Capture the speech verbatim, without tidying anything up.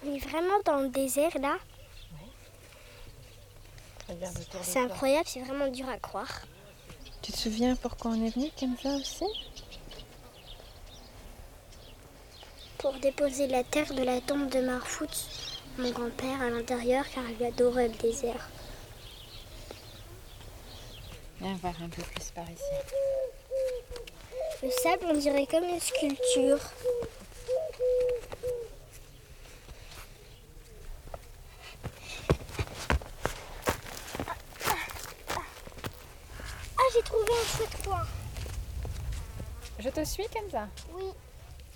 On est vraiment dans le désert là. Regarde autour de C'est toi. incroyable, c'est vraiment dur à croire. Tu te souviens pourquoi on est venu, Kenza, aussi? Pour déposer la terre de la tombe de Marfout, mon grand-père, à l'intérieur, car il adorait le désert. Viens voir un peu plus par ici. Le sable, on dirait comme une sculpture. Ah, j'ai trouvé un chouette coin. Je te suis, Kenza? Oui.